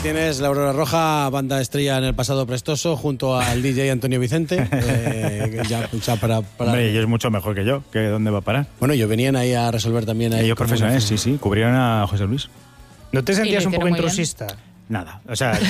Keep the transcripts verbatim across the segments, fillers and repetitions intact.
tienes la Aurora Roja, banda estrella en el pasado prestoso, junto al D J Antonio Vicente. Eh, ya, ya para, para... Hombre, ellos mucho mejor que yo, que dónde va a parar. Bueno, ellos venían ahí a resolver también. Ahí ellos profesionales, sí, sí, cubrieron a José Luis. ¿No te sentías un poco intrusista? Nada, o sea...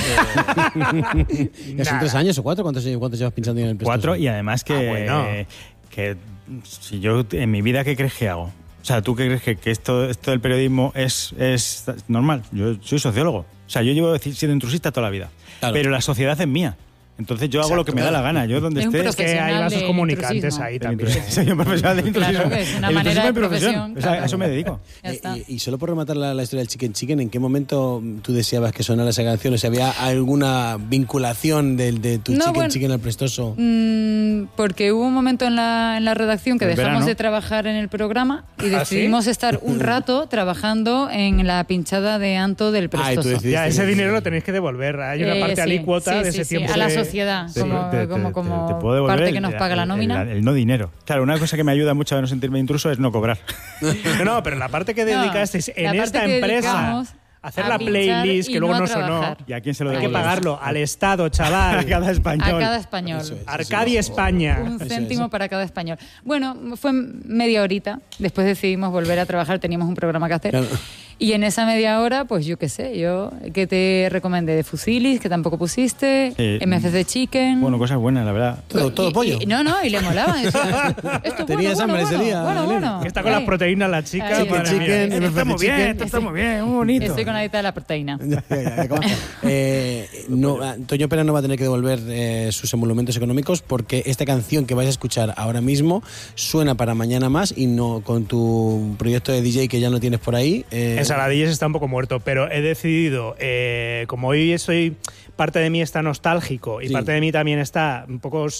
Eh... ¿Ya son tres años o cuatro? ¿Cuántos, cuántos llevas pinchando en el prestoso? Cuatro, y además que... Ah, bueno. eh, que si yo, en mi vida, ¿qué crees que hago? O sea, ¿tú qué crees que, que esto, esto del periodismo es, es normal? Yo soy sociólogo. O sea, yo llevo siendo intrusista toda la vida. Claro. Pero la sociedad es mía. Entonces yo Exacto, hago lo que me da la gana. Yo donde es esté... Es que hay vasos comunicantes ahí también. Soy un profesional de intrusismo. Claro, que es una manera de profesión. Claro. O sea, a eso me dedico. Eh, y, y solo por rematar la, la historia del Chicken Chicken, ¿en qué momento tú deseabas que sonara esa canción? O sea, ¿había alguna vinculación de, de tu no, Chicken bueno, Chicken al prestoso? Mmm, porque hubo un momento en la, en la redacción que el dejamos verano. de trabajar en el programa y decidimos ¿Ah, sí? estar un rato trabajando en la pinchada de Anto del prestoso. Ay, ya, ese dinero lo tenéis que devolver. Hay una parte eh, sí, alícuota sí, de sí, ese sí, tiempo. a la de... sociedad, Sí, como, te, te, como, como te, te puedo devolver parte que nos el, paga la nómina. El, el, el no dinero. Claro, una cosa que me ayuda mucho a no sentirme intruso es no cobrar. No, no, pero la parte que dedicasteis no, en esta empresa... Hacer a la playlist que luego no no sonó. ¿Y a quién se lo Hay que devolvemos? pagarlo al Estado, chaval. A cada español. A cada español. Eso es, Arcadia, eso es. España. Un Eso céntimo es. para cada español. Bueno, fue media horita. Después decidimos volver a trabajar. Teníamos un programa que hacer. Claro. Y en esa media hora, pues yo qué sé, yo que te recomendé de Fusilis, que tampoco pusiste, Eh, M F C Chicken. Bueno, cosas buenas, la verdad. Todo, todo Y- pollo. y- no, no, y le molaba. Y decía, esto es Tenías bueno, hambre bueno, ese día, bueno, Elena. bueno. Que está con las Ay. proteínas la chica. Chicken madre mía. chicken, Esto está muy chicken. bien, esto está muy bien, muy bonito. Estoy con la dieta de la proteína. Ya, ya, ya, ¿cómo? eh, no, Antonio Pérez no va a tener que devolver eh, sus emolumentos económicos porque esta canción que vais a escuchar ahora mismo suena para mañana más y no con tu proyecto de D J que ya no tienes por ahí. Eh, En Saladillas está un poco muerto, pero he decidido, eh, como hoy soy, parte de mí está nostálgico y Sí. parte de mí también está un poco